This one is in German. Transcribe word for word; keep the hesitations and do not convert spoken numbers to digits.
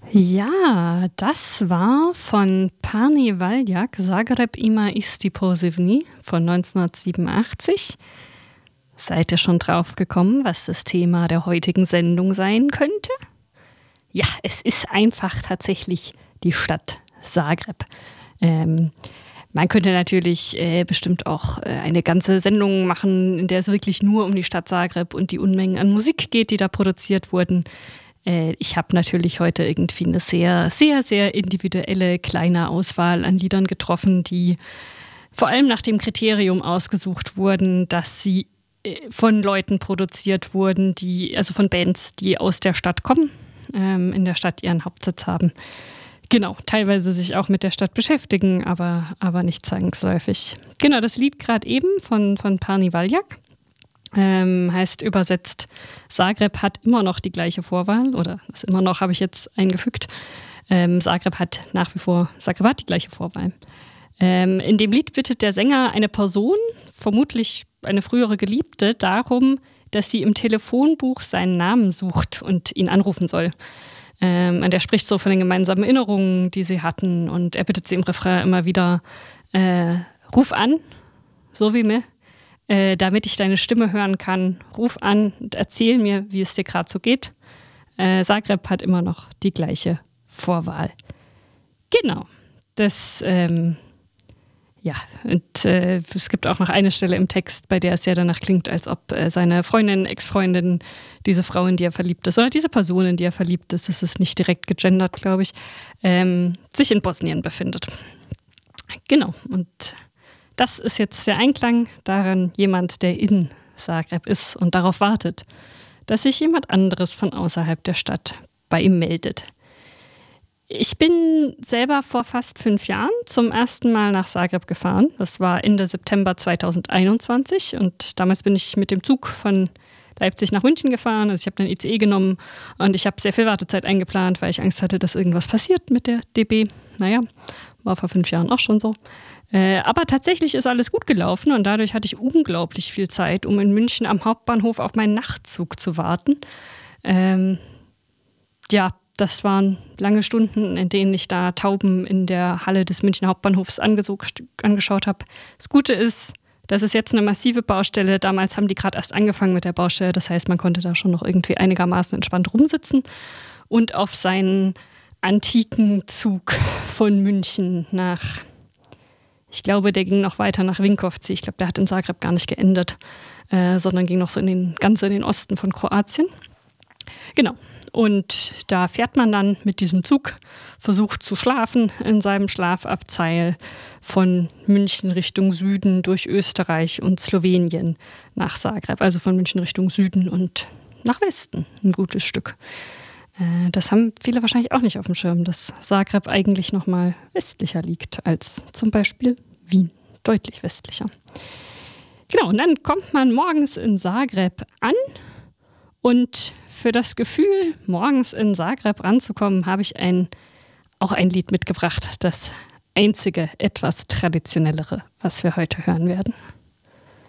Ja, das war von Pani Valjak, Zagreb ima isti pozivni von neunzehnhundertsiebenundachtzig. Seid ihr schon drauf gekommen, was das Thema der heutigen Sendung sein könnte? Ja, es ist einfach tatsächlich die Stadt Zagreb. Ähm, man könnte natürlich äh, bestimmt auch äh, eine ganze Sendung machen, in der es wirklich nur um die Stadt Zagreb und die Unmengen an Musik geht, die da produziert wurden. Äh, ich habe natürlich heute irgendwie eine sehr, sehr, sehr individuelle kleine Auswahl an Liedern getroffen, die vor allem nach dem Kriterium ausgesucht wurden, dass sie äh, von Leuten produziert wurden, die, also von Bands, die aus der Stadt kommen, ähm, in der Stadt ihren Hauptsitz haben. Genau, teilweise sich auch mit der Stadt beschäftigen, aber, aber nicht zwangsläufig. Genau, das Lied gerade eben von, von Pani Valjak ähm, heißt übersetzt, Zagreb hat immer noch die gleiche Vorwahl, oder das immer noch habe ich jetzt eingefügt. Ähm, Zagreb hat nach wie vor, Zagreb hat die gleiche Vorwahl. Ähm, in dem Lied bittet der Sänger eine Person, vermutlich eine frühere Geliebte, darum, dass sie im Telefonbuch seinen Namen sucht und ihn anrufen soll. Ähm, und er spricht so von den gemeinsamen Erinnerungen, die sie hatten. Und er bittet sie im Refrain immer wieder, äh, ruf an, so wie mir, äh, damit ich deine Stimme hören kann. Ruf an und erzähl mir, wie es dir gerade so geht. Äh, Zagreb hat immer noch die gleiche Vorwahl. Genau, das... Ähm, Ja, und äh, es gibt auch noch eine Stelle im Text, bei der es ja danach klingt, als ob äh, seine Freundin, Ex-Freundin, diese Frau, in die er verliebt ist, oder diese Person, in die er verliebt ist, es ist nicht direkt gegendert, glaube ich, ähm, sich in Bosnien befindet. Genau, und das ist jetzt der Einklang daran, jemand, der in Zagreb ist und darauf wartet, dass sich jemand anderes von außerhalb der Stadt bei ihm meldet. Ich bin selber vor fast fünf Jahren zum ersten Mal nach Zagreb gefahren. Das war Ende September zweitausendeinundzwanzig und damals bin ich mit dem Zug von Leipzig nach München gefahren. Also ich habe den I C E genommen und ich habe sehr viel Wartezeit eingeplant, weil ich Angst hatte, dass irgendwas passiert mit der D B. Naja, war vor fünf Jahren auch schon so. Äh, aber tatsächlich ist alles gut gelaufen und dadurch hatte ich unglaublich viel Zeit, um in München am Hauptbahnhof auf meinen Nachtzug zu warten. Ähm, ja, Das waren lange Stunden, in denen ich da Tauben in der Halle des Münchner Hauptbahnhofs angesucht, angeschaut habe. Das Gute ist, das ist jetzt eine massive Baustelle. Damals haben die gerade erst angefangen mit der Baustelle. Das heißt, man konnte da schon noch irgendwie einigermaßen entspannt rumsitzen und auf seinen antiken Zug von München nach, ich glaube, der ging noch weiter nach Vinkovci. Ich glaube, der hat in Zagreb gar nicht geendet, äh, sondern ging noch so in den, ganz in den Osten von Kroatien. Genau. Und da fährt man dann mit diesem Zug, versucht zu schlafen in seinem Schlafabteil von München Richtung Süden durch Österreich und Slowenien nach Zagreb. Also von München Richtung Süden und nach Westen ein gutes Stück. Äh, das haben viele wahrscheinlich auch nicht auf dem Schirm, dass Zagreb eigentlich noch mal westlicher liegt als zum Beispiel Wien. Deutlich westlicher. Genau, und dann kommt man morgens in Zagreb an. Und für das Gefühl, morgens in Zagreb ranzukommen, habe ich ein, auch ein Lied mitgebracht. Das einzige, etwas traditionellere, was wir heute hören werden.